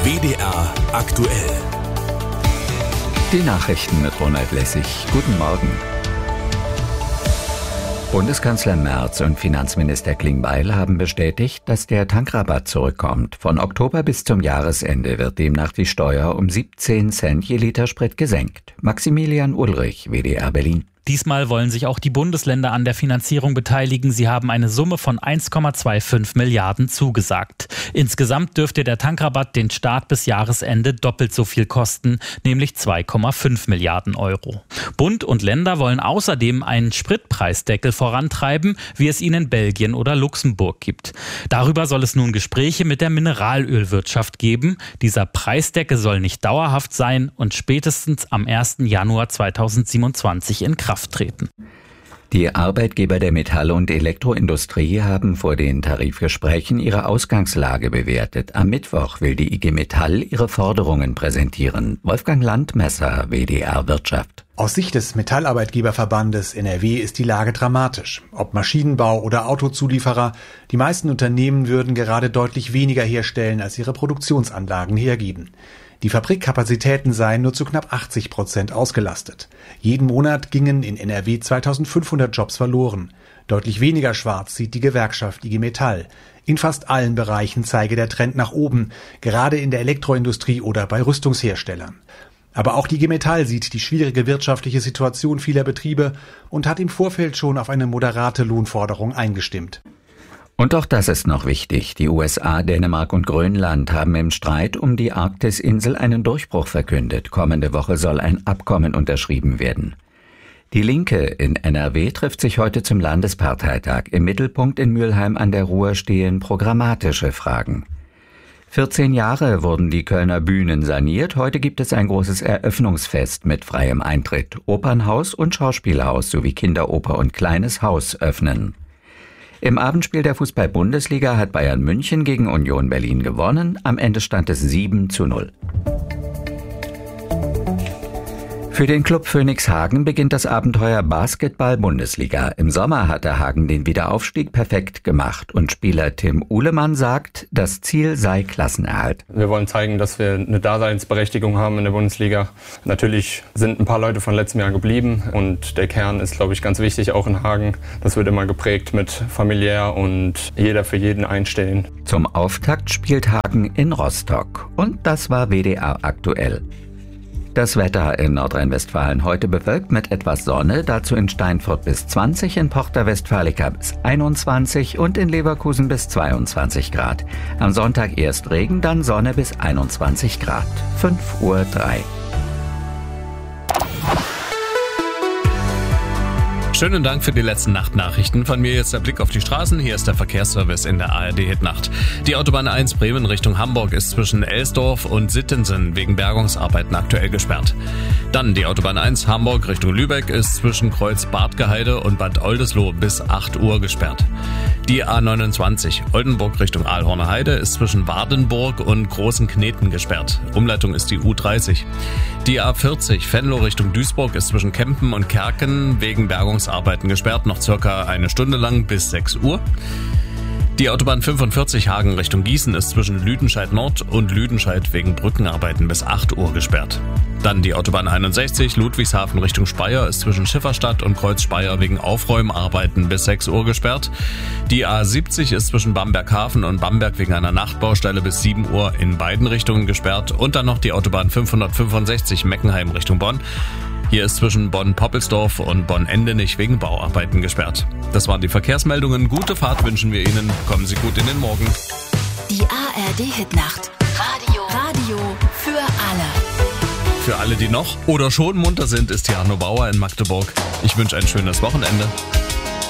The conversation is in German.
WDR aktuell. Die Nachrichten mit Ronald Lessig. Guten Morgen. Bundeskanzler Merz und Finanzminister Klingbeil haben bestätigt, dass der Tankrabatt zurückkommt. Von Oktober bis zum Jahresende wird demnach die Steuer um 17 Cent je Liter Sprit gesenkt. Maximilian Ulrich, WDR Berlin. Diesmal wollen sich auch die Bundesländer an der Finanzierung beteiligen. Sie haben eine Summe von 1,25 Milliarden zugesagt. Insgesamt dürfte der Tankrabatt den Staat bis Jahresende doppelt so viel kosten, nämlich 2,5 Milliarden Euro. Bund und Länder wollen außerdem einen Spritpreisdeckel vorantreiben, wie es ihn in Belgien oder Luxemburg gibt. Darüber soll es nun Gespräche mit der Mineralölwirtschaft geben. Dieser Preisdeckel soll nicht dauerhaft sein und spätestens am 1. Januar 2027 in Kraft treten. Die Arbeitgeber der Metall- und Elektroindustrie haben vor den Tarifgesprächen ihre Ausgangslage bewertet. Am Mittwoch will die IG Metall ihre Forderungen präsentieren. Wolfgang Landmesser, WDR Wirtschaft. Aus Sicht des Metallarbeitgeberverbandes NRW ist die Lage dramatisch. Ob Maschinenbau oder Autozulieferer, die meisten Unternehmen würden gerade deutlich weniger herstellen, als ihre Produktionsanlagen hergeben. Die Fabrikkapazitäten seien nur zu knapp 80% ausgelastet. Jeden Monat gingen in NRW 2500 Jobs verloren. Deutlich weniger schwarz sieht die Gewerkschaft IG Metall. In fast allen Bereichen zeige der Trend nach oben, gerade in der Elektroindustrie oder bei Rüstungsherstellern. Aber auch die IG Metall sieht die schwierige wirtschaftliche Situation vieler Betriebe und hat im Vorfeld schon auf eine moderate Lohnforderung eingestimmt. Und auch das ist noch wichtig. Die USA, Dänemark und Grönland haben im Streit um die Arktisinsel einen Durchbruch verkündet. Kommende Woche soll ein Abkommen unterschrieben werden. Die Linke in NRW trifft sich heute zum Landesparteitag. Im Mittelpunkt in Mülheim an der Ruhr stehen programmatische Fragen. 14 Jahre wurden die Kölner Bühnen saniert. Heute gibt es ein großes Eröffnungsfest mit freiem Eintritt. Opernhaus und Schauspielhaus sowie Kinderoper und Kleines Haus öffnen. Im Abendspiel der Fußball-Bundesliga hat Bayern München gegen Union Berlin gewonnen. Am Ende stand es 7:0. Für den Club Phönix Hagen beginnt das Abenteuer Basketball-Bundesliga. Im Sommer hatte Hagen den Wiederaufstieg perfekt gemacht und Spieler Tim Uhlemann sagt, das Ziel sei Klassenerhalt. Wir wollen zeigen, dass wir eine Daseinsberechtigung haben in der Bundesliga. Natürlich sind ein paar Leute von letztem Jahr geblieben und der Kern ist, glaube ich, ganz wichtig, auch in Hagen. Das wird immer geprägt mit familiär und jeder für jeden einstehen. Zum Auftakt spielt Hagen in Rostock und das war WDR aktuell. Das Wetter in Nordrhein-Westfalen heute bewölkt mit etwas Sonne, dazu in Steinfurt bis 20, in Porta Westfalica bis 21 und in Leverkusen bis 22 Grad. Am Sonntag erst Regen, dann Sonne bis 21 Grad. 5:03 Uhr. Schönen Dank für die letzten Nachtnachrichten. Von mir jetzt der Blick auf die Straßen. Hier ist der Verkehrsservice in der ARD-Hitnacht. Die Autobahn 1 Bremen Richtung Hamburg ist zwischen Elsdorf und Sittensen wegen Bergungsarbeiten aktuell gesperrt. Dann die Autobahn 1 Hamburg Richtung Lübeck ist zwischen Kreuz Bartgeheide und Bad Oldesloe bis 8 Uhr gesperrt. Die A29 Oldenburg Richtung Aalhorner Heide ist zwischen Wardenburg und Großen Kneten gesperrt. Umleitung ist die U30. Die A40 Venlo Richtung Duisburg ist zwischen Kempen und Kerken wegen Bergungsarbeiten gesperrt, noch circa eine Stunde lang bis 6 Uhr. Die Autobahn 45 Hagen Richtung Gießen ist zwischen Lüdenscheid Nord und Lüdenscheid wegen Brückenarbeiten bis 8 Uhr gesperrt. Dann die Autobahn 61 Ludwigshafen Richtung Speyer ist zwischen Schifferstadt und Kreuz Speyer wegen Aufräumarbeiten bis 6 Uhr gesperrt. Die A70 ist zwischen Bamberghafen und Bamberg wegen einer Nachtbaustelle bis 7 Uhr in beiden Richtungen gesperrt. Und dann noch die Autobahn 565 Meckenheim Richtung Bonn. Hier ist zwischen Bonn-Poppelsdorf und Bonn-Endenich wegen Bauarbeiten gesperrt. Das waren die Verkehrsmeldungen. Gute Fahrt wünschen wir Ihnen. Kommen Sie gut in den Morgen. Die ARD-Hitnacht. Radio für alle. Für alle, die noch oder schon munter sind, ist hier Arno Bauer in Magdeburg. Ich wünsche ein schönes Wochenende.